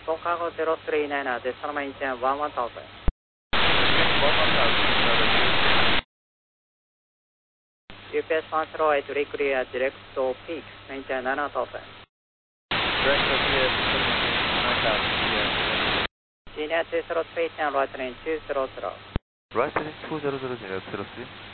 Full cargo 039, decimal maintain 11,000. 11,000, another UPS 108, reclear direct to peak, maintain 9,000. direct to PS 9,000, yes. Senior 203, 10, right lane 200. Right lane 200, 003.